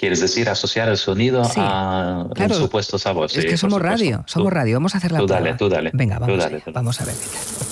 ¿Quieres decir asociar el sonido Sí, a claro, un supuesto sabor? es que somos radio, vamos a hacer la prueba. Tú dale. Venga, Tú vamos dale. allá, vamos a ver qué tal.